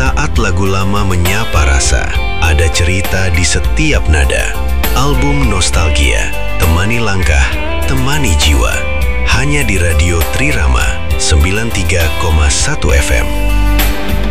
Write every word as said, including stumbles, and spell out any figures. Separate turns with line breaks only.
Saat lagu lama menyapa rasa, ada cerita di setiap nada. Album nostalgia, temani langkah, temani jiwa. Hanya di Radio Trirama sembilan puluh tiga koma satu F M.